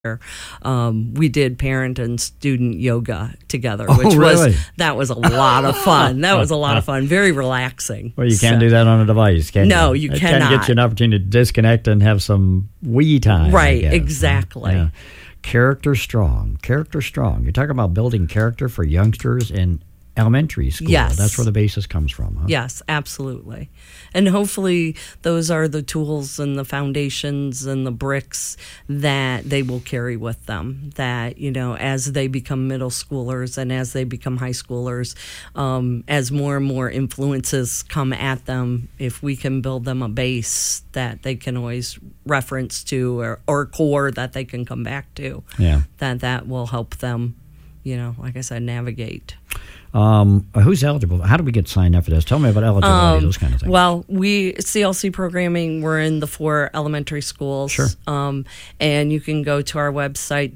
We did parent and student yoga together, which really? That was a lot of fun. That was a lot of fun. Very relaxing. Well, you can't do that on a device, can you? No, you cannot. It kind of gets you an opportunity to disconnect and have some we time. Right, exactly. Yeah. Character strong. You're talking about building character for youngsters in elementary school. Yes. That's where the basis comes from, huh? Yes, absolutely. And hopefully those are the tools and the foundations and the bricks that they will carry with them, that, as they become middle schoolers and as they become high schoolers, as more and more influences come at them, if we can build them a base that they can always reference to or core that they can come back to, that will help them, like I said, navigate. Who's eligible? How do we get signed up for this? Tell me about eligibility, those kind of things. Well, CLC programming, we're in the 4 elementary schools. Sure. And you can go to our website,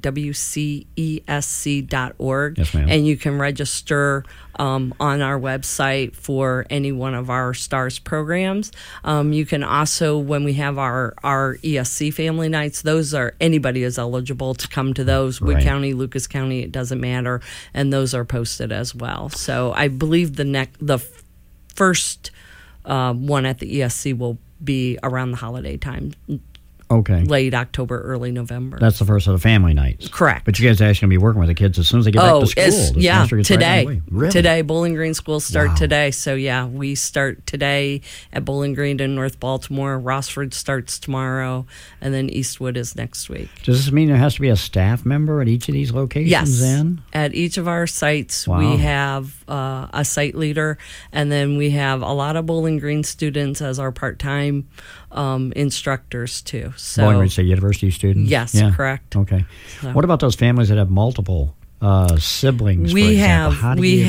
wcesc.org. Yes, ma'am. And you can register on our website for any one of our STARS programs. You can also, when we have our ESC family nights, anybody is eligible to come to those. Wood County, Lucas County, it doesn't matter. And those are posted as well. So I believe the first one at the ESC will be around the holiday time. Okay. Late October, early November. That's the first of the family nights. Correct. But you guys are actually going to be working with the kids as soon as they get back to school. Today. Really? Today, Bowling Green schools start today. So, we start today at Bowling Green in North Baltimore. Rossford starts tomorrow, and then Eastwood is next week. Does this mean there has to be a staff member at each of these locations? Yes. Then? At each of our sites, we have a site leader, and then we have a lot of Bowling Green students as our part-time instructors too. So Bowling Green State University students? Yes, correct. Okay. So. What about those families that have multiple siblings? We have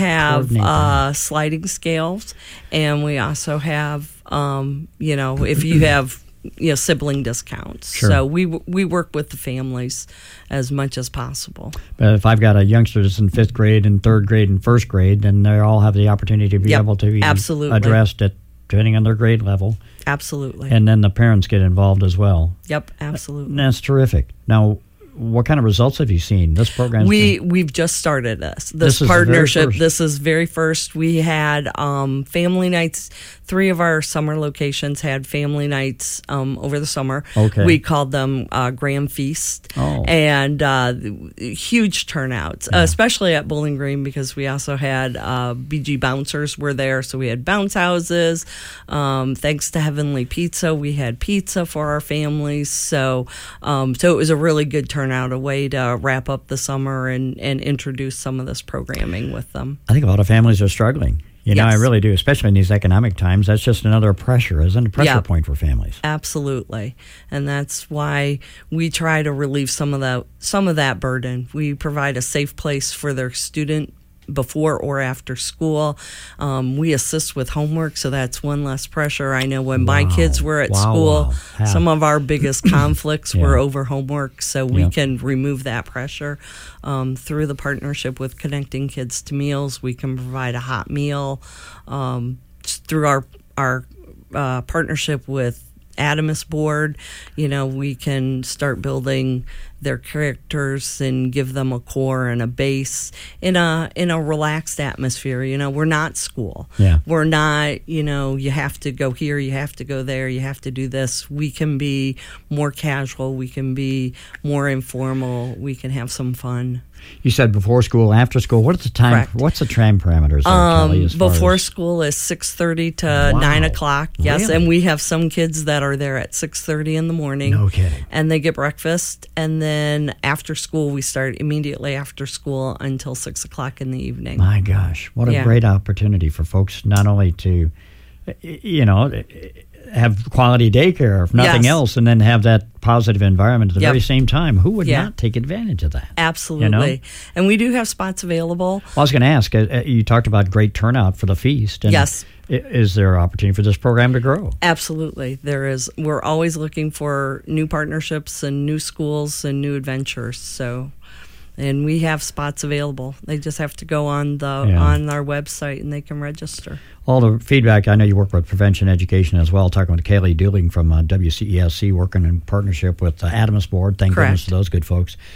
sliding scales, and we also have if you have sibling discounts. Sure. So we work with the families as much as possible. But if I've got a youngster that's in 5th grade and 3rd grade and 1st grade, then they all have the opportunity to be able to be addressed depending on their grade level. Absolutely. And then the parents get involved as well. Yep, absolutely. That's terrific. Now, what kind of results have you seen? This program. We've just started this partnership. This is very first. We had family nights. 3 of our summer locations had family nights over the summer. Okay. We called them Grand Feast. And huge turnouts, especially at Bowling Green, because we also had BG Bouncers were there. So we had bounce houses. Thanks to Heavenly Pizza, we had pizza for our families. So it was a really good turnout, a way to wrap up the summer and introduce some of this programming with them. I think a lot of families are struggling. I really do, especially in these economic times. That's just another pressure, isn't it? Pressure point for families. Absolutely. And that's why we try to relieve some of that burden. We provide a safe place for their student before or after school. We assist with homework, so that's one less pressure. I know when my kids were at school, some of our biggest conflicts were over homework, so we can remove that pressure. Through the partnership with Connecting Kids to Meals, we can provide a hot meal. Through our partnership with Adamus Board, we can start building their characters and give them a core and a base in a relaxed atmosphere. We're not school. We're not, you have to go here, you have to go there, you have to do this. We can be more casual, we can be more informal, we can have some fun. You said before school, after school. What's the time? Correct. What's the time parameters? Before school is 6:30 to 9 o'clock. Yes, really? And we have some kids that are there at 6:30 in the morning. No kidding. And they get breakfast, and then after school we start immediately after school until 6 o'clock in the evening. My gosh, what a great opportunity for folks not only to, have quality daycare, if nothing else, and then have that positive environment at the very same time. Who would not take advantage of that? Absolutely. And we do have spots available. Well, I was going to ask, you talked about great turnout for the feast. And yes. Is there an opportunity for this program to grow? Absolutely. There is. We're always looking for new partnerships and new schools and new adventures. So And we have spots available. They just have to go on on our website and they can register. All the feedback, I know you work with prevention education as well, talking with Kaylee Dooling from WCESC, working in partnership with Adams Board. Thank goodness for those good folks.